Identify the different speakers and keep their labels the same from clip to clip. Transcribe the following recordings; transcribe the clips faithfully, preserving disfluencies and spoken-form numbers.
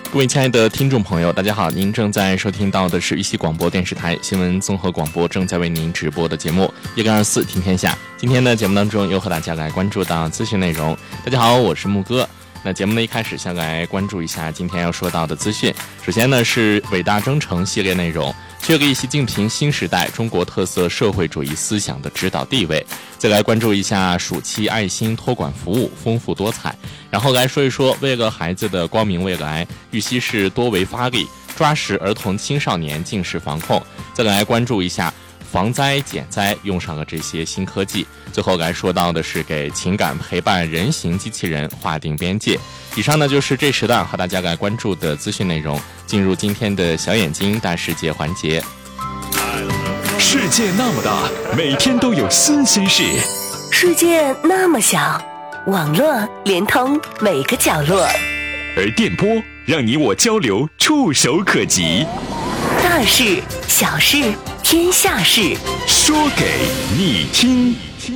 Speaker 1: 各位亲爱的听众朋友，大家好，您正在收听到的是玉溪广播电视台新闻综合广播正在为您直播的节目一干二四听天下。今天的节目当中又和大家来关注到资讯内容。大家好，我是木哥。那节目的一开始先来关注一下今天要说到的资讯。首先呢是伟大征程系列内容，确立习近平新时代中国特色社会主义思想的指导地位。再来关注一下暑期爱心托管服务丰富多彩。然后来说一说为了孩子的光明未来，玉溪市多维发力，抓实儿童青少年近视防控。再来关注一下防灾减灾用上了这些新科技。最后来说到的是给情感陪伴人形机器人划定边界。以上呢就是这时段和大家来关注的资讯内容。进入今天的小眼睛大世界环节。
Speaker 2: 世界那么大，每天都有新鲜事。
Speaker 3: 世界那么小，网络连通每个角落。
Speaker 2: 而电波让你我交流触手可及。
Speaker 3: 大事小事天下事，
Speaker 2: 说给你听。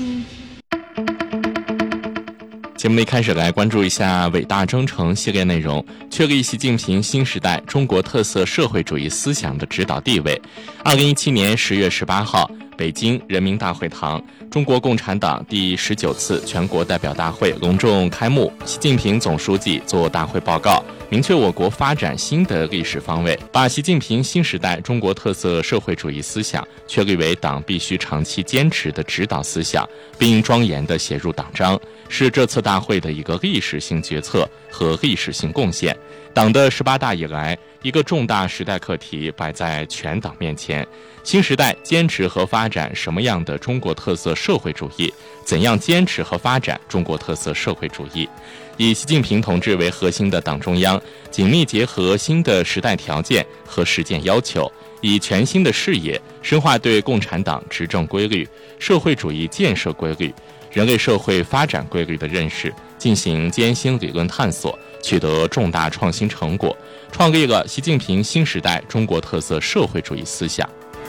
Speaker 1: 节目的一开始来关注一下伟大征程系列内容，确立习近平新时代中国特色社会主义思想的指导地位。二零一七年十月十八号，北京人民大会堂，中国共产党第十九次全国代表大会隆重开幕。习近平总书记作大会报告，明确我国发展新的历史方位，把习近平新时代中国特色社会主义思想确立为党必须长期坚持的指导思想，并庄严地写入党章，是这次大会的一个历史性决策和历史性贡献。党的十八大以来，一个重大时代课题摆在全党面前：新时代坚持和发展什么样的中国特色社会主义？怎样坚持和发展中国特色社会主义？以习近平同志为核心的党中央，紧密结合新的时代条件和实践要求，以全新的视野深化对共产党执政规律、社会主义建设规律、人类社会发展规律的认识，进行艰辛理论探索，取得重大创新成果，创立了习近平新时代中国特色社会主义思想。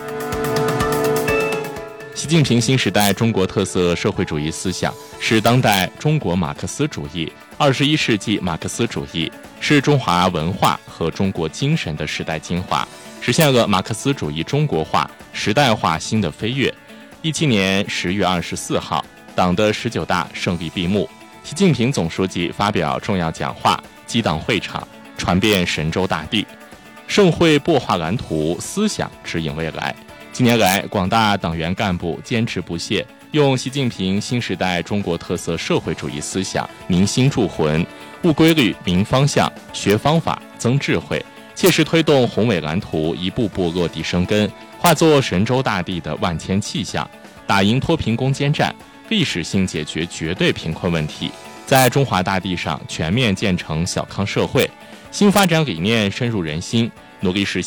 Speaker 1: 习近平新时代中国特色社会主义思想是当代中国马克思主义、二十一世纪马克思主义，是中华文化和中国精神的时代精华，实现了马克思主义中国化、时代化新的飞跃。一七年十月二十四号，党的十九大胜利闭幕，习近平总书记发表重要讲话，激荡会场，传遍神州大地。盛会擘画蓝图，思想指引未来。近年来，广大党员干部坚持不懈，用习近平新时代中国特色社会主义思想铭心铸魂，悟规律、明方向，学方法，增智慧，切实推动宏伟蓝图一步步落地生根，化作神州大地的万千气象，打赢脱贫攻坚战，历史性解决绝对贫困问题，在中华大地上全面建成小康社会。新发展理念深入人心，努力实现